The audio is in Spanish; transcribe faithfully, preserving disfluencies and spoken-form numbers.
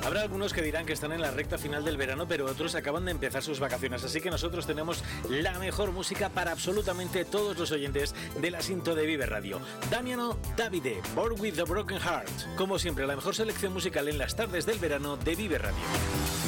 Habrá algunos que dirán que están en la recta final del verano, pero otros acaban de empezar sus vacaciones, así que nosotros tenemos la mejor música para absolutamente todos los oyentes de la Sinto de Vive Radio. Damiano Davide, Born with a Broken Heart. Como siempre, la mejor selección musical en las tardes del verano de Vive Radio.